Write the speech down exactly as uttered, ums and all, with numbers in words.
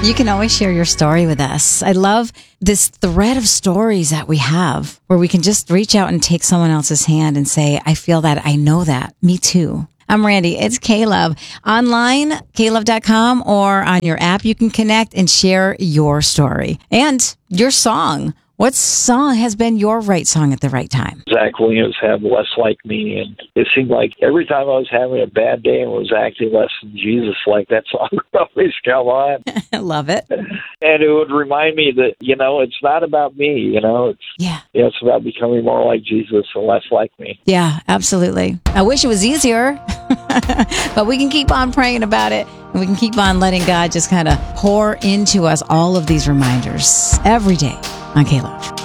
You can always share your story with us. I love this thread of stories that we have where we can just reach out and take someone else's hand and say, I feel that, I know that, me too. I'm Randy. It's K-Love. Online, K love dot com, or on your app, you can connect and share your story and your song. What song has been your right song at the right time? Zach Williams had Less Like Me, and it seemed like every time I was having a bad day and was acting less than Jesus, like that song would always come on. I love it. And it would remind me that, you know, it's not about me, you know, it's, yeah. You know, it's about becoming more like Jesus and less like me. Yeah, absolutely. I wish it was easier, but we can keep on praying about it. And we can keep on letting God just kind of pour into us all of these reminders every day on K-Love.